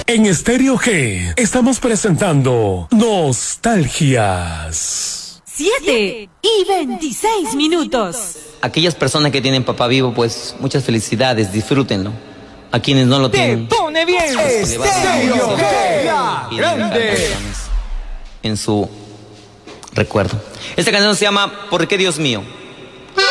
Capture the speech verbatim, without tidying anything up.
En Estéreo G estamos presentando Nostalgias. siete y veintiséis minutos. Aquellas personas que tienen papá vivo, pues muchas felicidades, disfrútenlo. A quienes no lo tienen, ¡te pone bien! Estéreo G, la grande. En su recuerdo. Esta canción se llama ¿Por qué Dios mío?